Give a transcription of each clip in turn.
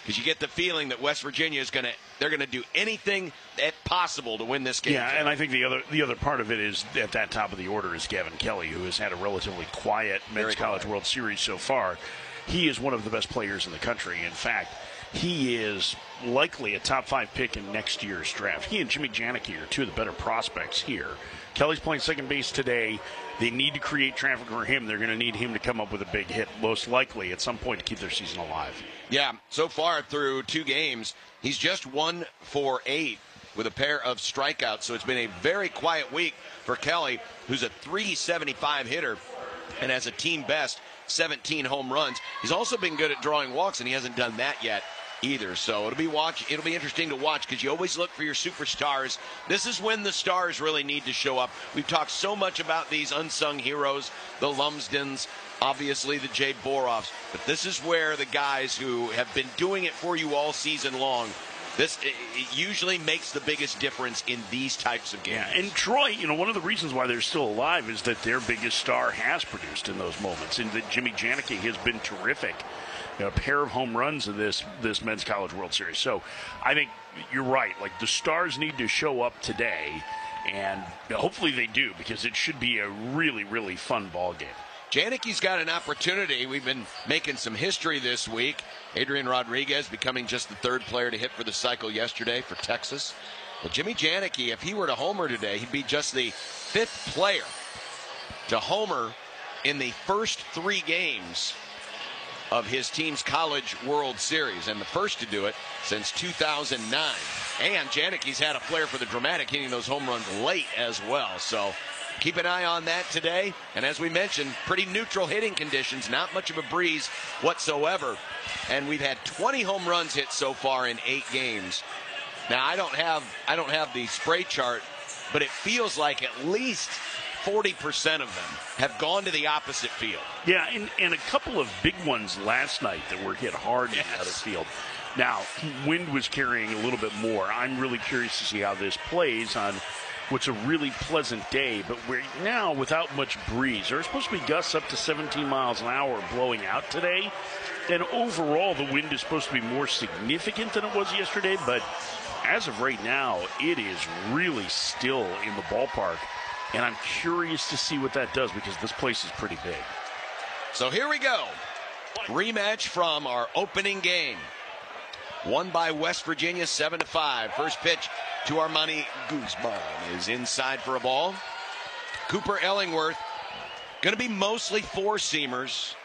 because you get the feeling that West Virginia is they're going to do anything possible to win this game. Yeah, and I think the other part of it is at that top of the order is Gavin Kelly, who has had a relatively quiet Men's College World Series so far. He is one of the best players in the country. In fact, he is likely a top 5 pick in next year's draft. He and Jimmy Janicki are two of the better prospects here. Kelly's playing second base today. They need to create traffic for him. They're going to need him to come up with a big hit, most likely at some point, to keep their season alive. Yeah, so far through 2 games, he's just 1 for 8 with a pair of strikeouts. So it's been a very quiet week for Kelly, who's a .375 hitter and has a team best 17 home runs. He's also been good at drawing walks, and he hasn't done that yet either. So it'll be interesting to watch, because you always look for your superstars. This is when the stars really need to show up. We've talked so much about these unsung heroes, the Lumsdens, obviously the Jay Boroffs, but this is where the guys who have been doing it for you all season long, it usually makes the biggest difference in these types of games. Yeah, and Troy, one of the reasons why they're still alive is that their biggest star has produced in those moments, and that Jimmy Janicki has been terrific. A pair of home runs in this Men's College World Series. So I think you're right. Like, the stars need to show up today, and hopefully they do, because it should be a really, really fun ball game. Janicki's got an opportunity. We've been making some history this week. Adrian Rodriguez becoming just the 3rd player to hit for the cycle yesterday for Texas. Well, Jimmy Janicki, if he were to homer today, he'd be just the 5th player to homer in the first 3 games of his team's College World Series, and the first to do it since 2009. And Janicki's had a flair for the dramatic, hitting those home runs late as well. So keep an eye on that today. And as we mentioned, pretty neutral hitting conditions, not much of a breeze whatsoever. And we've had 20 home runs hit so far in 8 games. Now, I don't have the spray chart, but it feels like at least 40% of them have gone to the opposite field. Yeah, and a couple of big ones last night that were hit hard in the other field. Now, wind was carrying a little bit more. I'm really curious to see how this plays on what's a really pleasant day, but we're now without much breeze. There's supposed to be gusts up to 17 miles an hour blowing out today, and overall the wind is supposed to be more significant than it was yesterday, but as of right now, it is really still in the ballpark. And I'm curious to see what that does, because this place is pretty big. So here we go. Rematch from our opening game. Won by West Virginia 7-5. First pitch to Armani Guzman is inside for a ball. Cooper Ellingworth going to be mostly 4-seamers,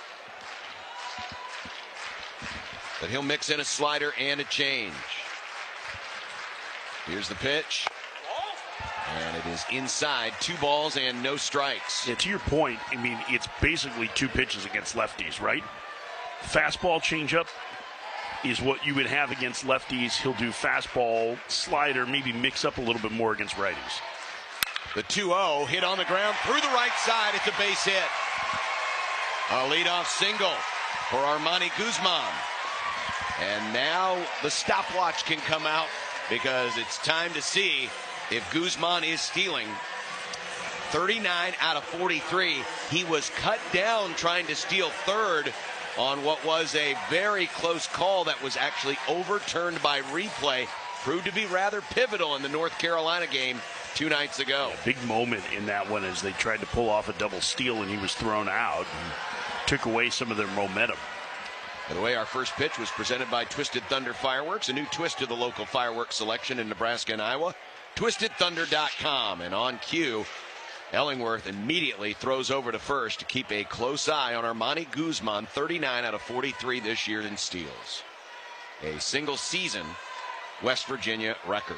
but he'll mix in a slider and a change. Here's the pitch. And it is inside, 2 balls and no strikes. Yeah, to your point, I mean, it's basically 2 pitches against lefties, right? Fastball changeup is what you would have against lefties. He'll do fastball, slider, maybe mix up a little bit more against righties. The 2-0 hit on the ground through the right side. It's a base hit. A leadoff single for Armani Guzman. And now the stopwatch can come out, because it's time to see if Guzman is stealing. 39 out of 43. He was cut down trying to steal 3rd on what was a very close call that was actually overturned by replay. Proved to be rather pivotal in the North Carolina game 2 nights ago. Yeah, big moment in that one as they tried to pull off a double steal and he was thrown out and took away some of their momentum. By the way, our first pitch was presented by Twisted Thunder Fireworks, a new twist to the local fireworks selection in Nebraska and Iowa. TwistedThunder.com. And on cue, Ellingworth immediately throws over to first to keep a close eye on Armani Guzman, 39 out of 43 this year in steals. A single season West Virginia record.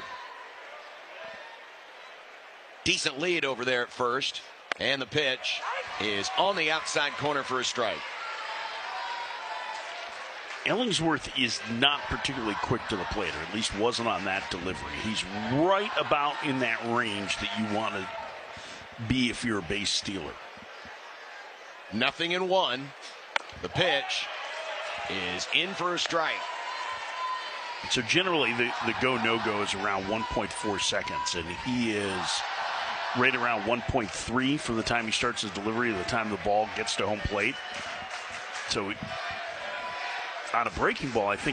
Decent lead over there at first, and the pitch is on the outside corner for a strike. Ellingworth is not particularly quick to the plate, or at least wasn't on that delivery. He's right about in that range that you want to be if you're a base stealer. 0-1. The pitch is in for a strike. So generally the go, no-go is around 1.4 seconds, and he is right around 1.3 from the time he starts his delivery to the time the ball gets to home plate. So on a breaking ball, I think